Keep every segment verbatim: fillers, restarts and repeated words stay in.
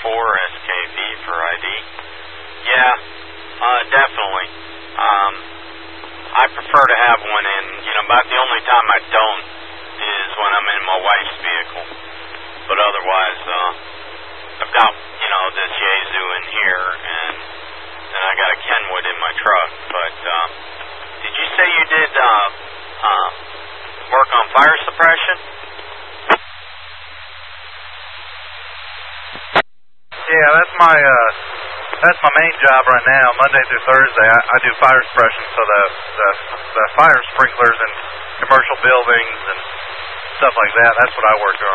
four S K V for I D. Yeah, uh, definitely. Um, I prefer to have one in, you know, about the only time I don't is when I'm in my wife's vehicle. But otherwise, uh, I've got, you know, this Yaesu in here, and then I got a Kenwood in my truck. But, um, did you say you did, uh, uh, work on fire suppression? Yeah, that's my, uh, that's my main job right now. Monday through Thursday, I, I do fire suppression, so the, the, the fire sprinklers in commercial buildings and stuff like that, that's what I work on.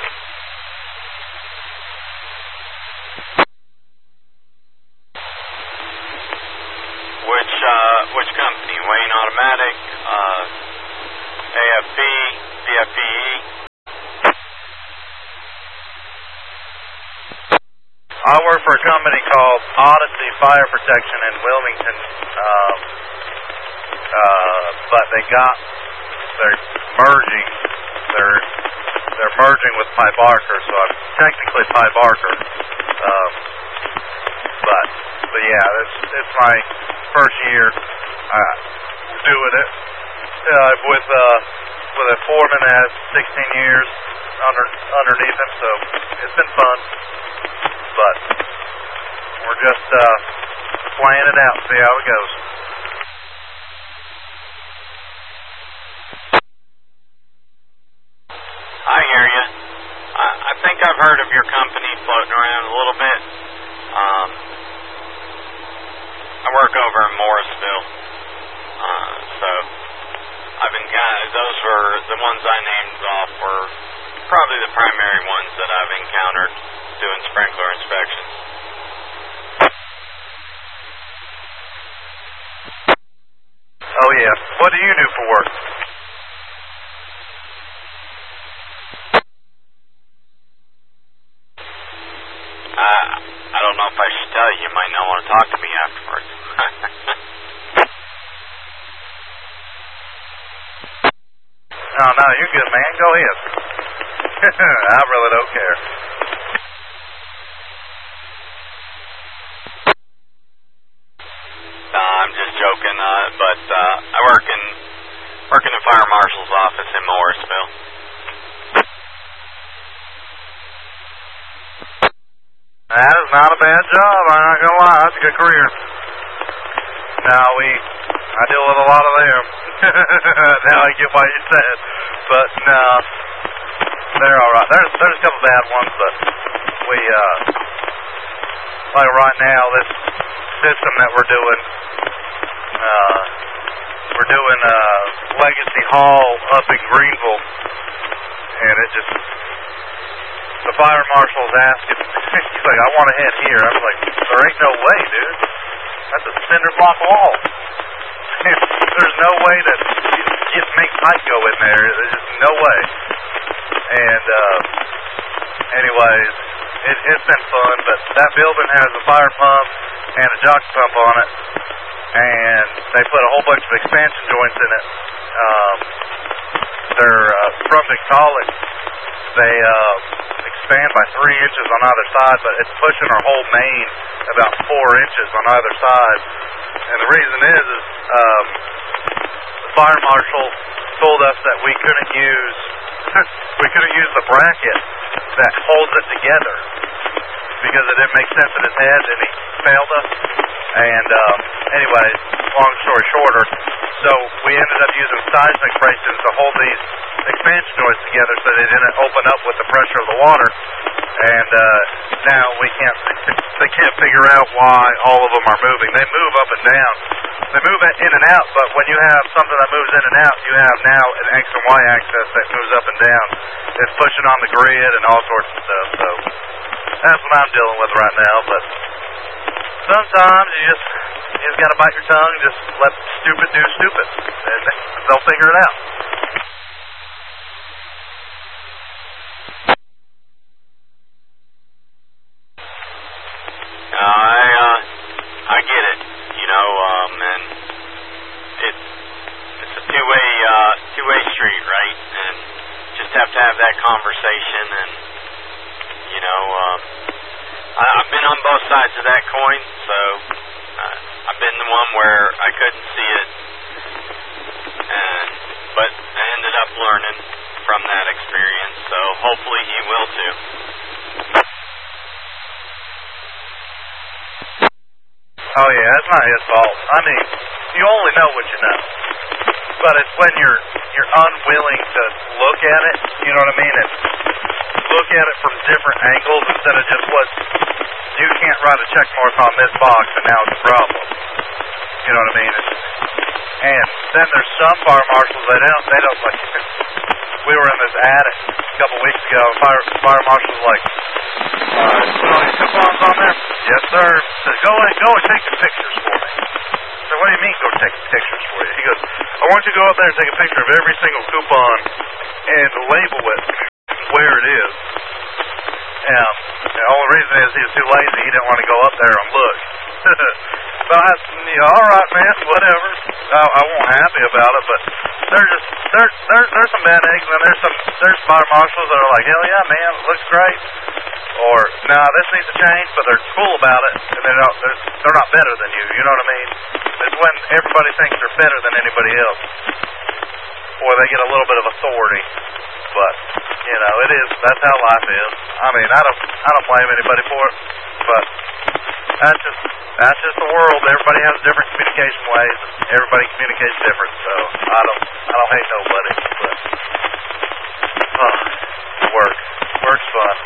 Which, uh, which company? Wayne Automatic, uh, A F B, V F B E? I work for a company called Odyssey Fire Protection in Wilmington, um, uh, but they got, they're merging, they're, they're merging with Pi Barker, so I'm technically Pi Barker, um, but, but yeah, it's, it's my first year, uh, doing it, uh, with, uh, with a foreman that has sixteen years under, underneath him, so it's been fun. But we're just uh, playing it out, see how it goes. I hear you. I, I think I've heard of your company floating around a little bit. Um, I work over in Morrisville, uh, so I've been kind of, those were the ones I named off were probably the primary ones that I've encountered doing sprinkler inspections. Oh yeah. What do you do for work? Uh, I don't know if I should tell you. You might not want to talk to me afterwards. No, no, you're good, man. Go ahead. I really don't care. No, I'm just joking, uh, but uh, I work in work in the fire marshal's office in Morrisville. That is not a bad job, I'm not gonna lie. That's a good career. Now we, I deal with a lot of them. Now I get what you said, but no, they're all right. There's there's a couple bad ones, but we, uh, like right now, this system that we're doing, uh, we're doing uh, Legacy Hall up in Greenville, and it just, the fire marshal's asking, he's like, I want to head here. I was like, there ain't no way, dude. That's a cinder block wall. There's no way that you just make pipe go in there. There's just no way. And, uh, anyways, it, it's been fun, but that building has a fire pump and a jock pump on it, and they put a whole bunch of expansion joints in it. Um, they're uh, from Victaulic. They uh, expand by three inches on either side, but it's pushing our whole main about four inches on either side. And the reason is, is um, the fire marshal told us that we couldn't use we couldn't use the bracket that holds it together because it didn't make sense in his head, and he failed us. And um, anyways, long story shorter, so we ended up using seismic braces to hold these expansion joints together so they didn't open up with the pressure of the water. And uh, now we can't, they can't figure out why all of them are moving. They move up and down. They move in and out, but when you have something that moves in and out, you have now an X and Y axis that moves up and down. It's pushing on the grid and all sorts of stuff. So that's what I'm dealing with right now. But sometimes you just you just gotta bite your tongue and just let stupid do stupid, and they'll figure it out. Uh, I uh, I get it, you know, um, and it it's a two way uh, two way street, right? And just have to have that conversation, and you know, um, been on both sides of that coin, so uh, I've been the one where I couldn't see it, and but I ended up learning from that experience, so hopefully he will too. Oh yeah, it's not his fault. I mean, you only know what you know. But it's when you're you're unwilling to look at it, you know what I mean, and look at it from different angles instead of just what you can't write a check mark on this box and now it's a problem. You know what I mean? It's, and then there's some fire marshals they don't they don't like. We were in this attic a couple weeks ago. Fire fire marshal was like, uh, "Put all these coupons on there." Yes, sir. Said, "Go and go and take the pictures for me." I said, "What do you mean, go take the pictures for you?" He goes, "I want you to go up there and take a picture of every single coupon and label it where it is." And the only reason is he was too lazy. He didn't want to go up there and look. But I said, yeah, all right, man, whatever. I, I won't happy about it, but there's just there there's there's some bad eggs, and there's some there's fire marshals that are like, hell yeah, man, it looks great. Or nah, this needs to change, but they're cool about it, and they're not they're, they're not better than you. You know what I mean? It's when everybody thinks they're better than anybody else, or they get a little bit of authority. But you know, it is that's how life is. I mean, I don't I don't blame anybody for it, but that's just that's just the world. Everybody has different communication ways. Everybody communicates different, so I don't I don't hate nobody. But oh, work work's fun.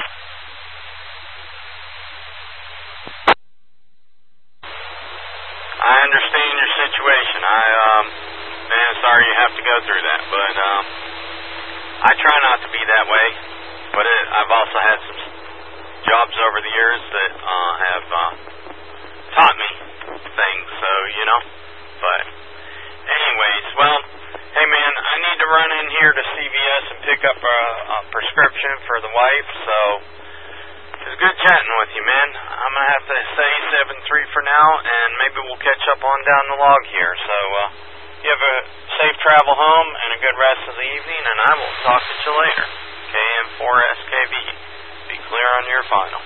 I understand your situation. I um, man, sorry you have to go through that, but um, I try not to be that way. But it, I've also had some jobs over the years that uh, have uh, taught me things. So you know. But anyways, well, hey man, I need to run in here to C V S and pick up a, a prescription for the wife. So. It's good chatting with you, man. I'm going to have to say seven three for now, and maybe we'll catch up on down the log here. So, uh, you have a safe travel home and a good rest of the evening, and I will talk to you later. K M four S K B. Be clear on your final.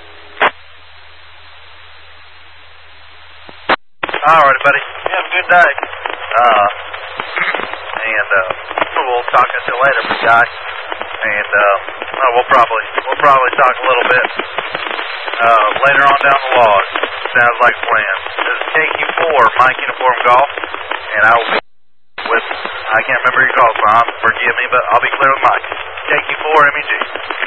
Alrighty, buddy. You have a good day. Uh, and, uh, we'll talk to you later, big guy. And uh, oh, we'll probably we'll probably talk a little bit uh, later on down the log. Sounds like a plan. This is K Q four, Mike Uniform Golf, and I will be with I can't remember your call, Tom. Forgive me, but I'll be clear with Mike. K Q four M E G.